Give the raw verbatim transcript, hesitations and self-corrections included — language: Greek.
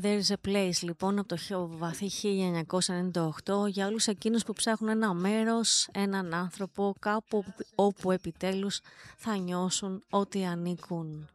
There's a place λοιπόν από το χ- βαθύ χίλια εννιακόσια ενενήντα οκτώ για όλους εκείνους που ψάχνουν ένα μέρος, έναν άνθρωπο κάπου όπου, όπου επιτέλους θα νιώσουν ότι ανήκουν.